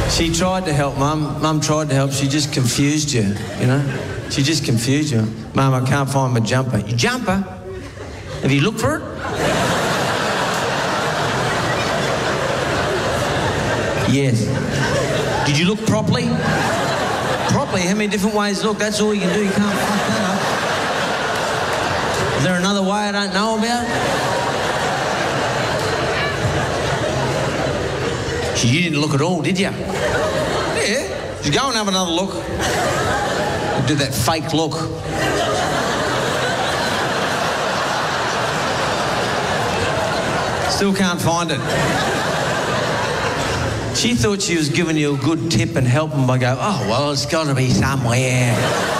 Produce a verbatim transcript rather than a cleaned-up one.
She tried to help, Mum. Mum tried to help. She just confused you, you know? She just confused you. Mum, I can't find my jumper. Your jumper? Have you looked for it? Yes. Did you look properly? Properly? How many different ways to look? That's all you can do. You can't fuck that up. Is there another way I don't know about? You didn't look at all, did you? Yeah. Just go and have another look. Do that fake look. Still can't find it. She thought she was giving you a good tip and helping by go, oh, well, it's got to be somewhere.